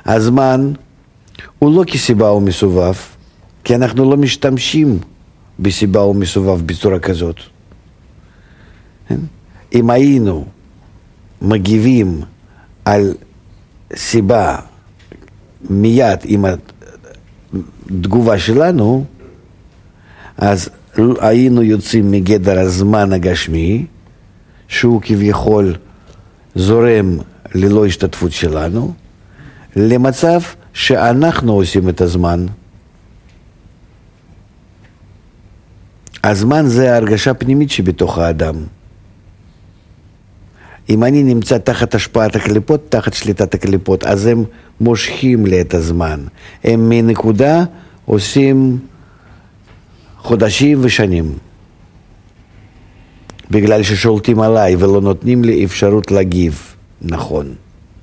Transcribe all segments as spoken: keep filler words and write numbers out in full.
הזמן הוא לא כסיבה ומסובב, כי אנחנו לא משתמשים בסיבה ומסובב בצורה כזאת. אם היינו מגיבים על סיבה מיד עם התגובה שלנו, אז היינו יוצאים מגדר הזמן הגשמי, שהוא כביכול זורם ללא השתתפות שלנו, למצב שאנחנו עושים את הזמן. הזמן זה ההרגשה פנימית שבתוך האדם. אם אני נמצא תחת השפעת הקליפות, תחת שליטת הקליפות, אז הם מושכים לי את הזמן. הם מנקודה עושים חודשים ושנים. בגלל ששולטים עליי ולא נותנים לי אפשרות להגיב נכון.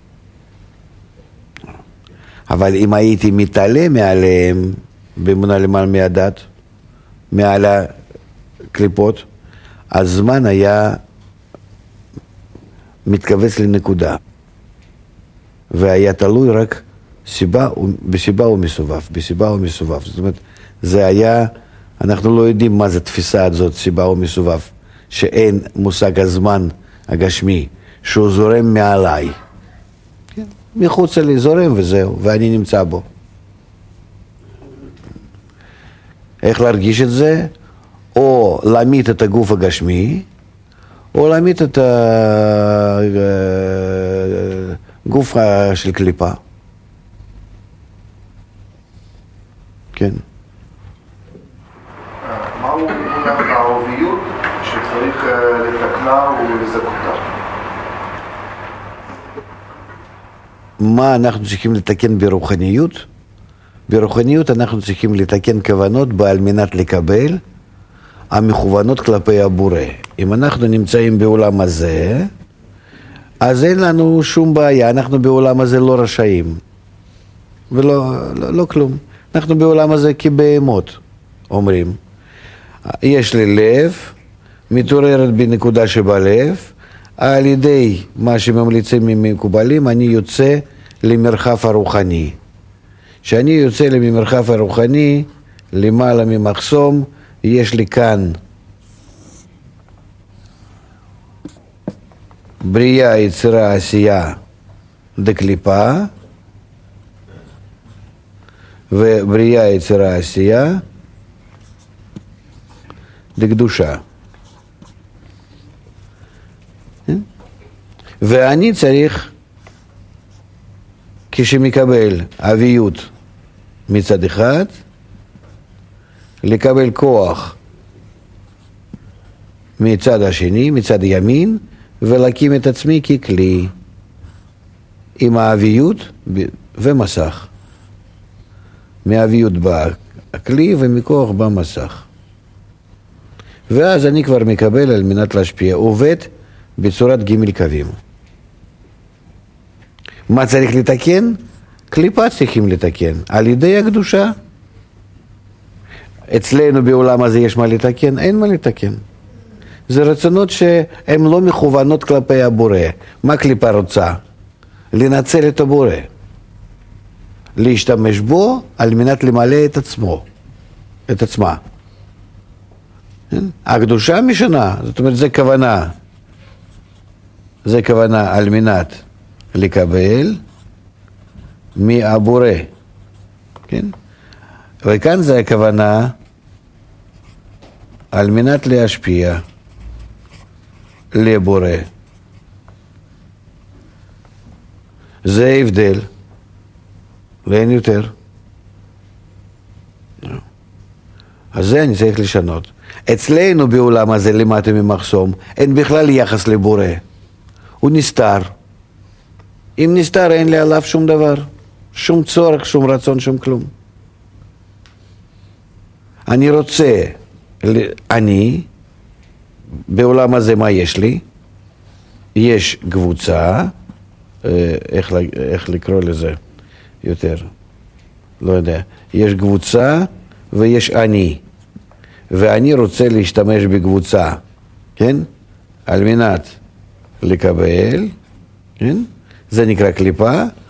אבל אם הייתי מתעלה מעליהם, באמונה למעלה מהדת, מעל הקליפות, הזמן היה מתכווץ לנקודה. והיה תלוי רק סיבה, בסיבה ומסובב, בסיבה ומסובב. זאת אומרת, זה היה, אנחנו לא יודעים מה זה תפיסה הזאת, סיבה ומסובב, שאין מושג הזמן הגשמי, שהוא זורם מעליי. כן. מחוץ לי זורם וזהו, ואני נמצא בו. איך להרגיש את זה? או להמית את הגוף הגשמי, או להמית את הגוף של קליפה. כן. מהו הערביות שצריך לתקנה ולזכותה? מה אנחנו צריכים לתקן ברוחניות? ברוחניות אנחנו צריכים לתקן כוונות על מנת לקבל המכוונות כלפי הבורא. אם אנחנו נמצאים בעולם הזה, אז אין לנו שום בעיה, אנחנו בעולם הזה לא רשאים. ולא לא, לא כלום. אנחנו בעולם הזה כבהמות, אומרים. יש לי לב, מתעוררת בנקודה שבלב, על ידי מה שממליצים ממקובלים, אני יוצא למרחב הרוחני. כשאני יוצא למרחב הרוחני, למעלה ממחסום, יש לי כאן בריאה, יצירה, עשייה דקליפה, ובריאה, יצירה, עשייה דקדושה. ואני צריך, כשמקבל אביות מצד אחד, לקבל כוח מצד השני, מצד ימין, ולהקים את עצמי ככלי עם האביות ומסך. מהאביות בא הכלי ומכוח בא מסך. ואז אני כבר מקבל על מנת להשפיע, עובד בצורת ג' קווים. מה צריך לתקן? קליפה צריכים לתקן, על ידי הקדושה. אצלנו בעולם הזה יש מה לתקן? אין מה לתקן. זה רצונות שהן לא מכוונות כלפי הבורא. מה קליפה רוצה? לנצל את הבורא. להשתמש בו על מנת למלא את עצמו, את עצמה. הקדושה משנה, זאת אומרת זה כוונה. זה כוונה על מנת לקבל מהבורא. כן? וכאן זה הכוונה על מנת להשפיע לבורא. זה הבדל, ואין יותר. אז זה אני צריך לשנות. אצלנו בעולם הזה למטה ממחסום, אין בכלל יחס לבורא. הוא נסתר. אם נסתר אין לי עליו שום דבר. שום צורך, שום רצון, שום כלום. אני רוצה, אני, בעולם הזה מה יש לי? יש קבוצה, איך, איך לקרוא לזה יותר? לא יודע. יש קבוצה ויש אני. ואני רוצה להשתמש בקבוצה, כן? על מנת לקבל, כן? זה נקרא קליפה,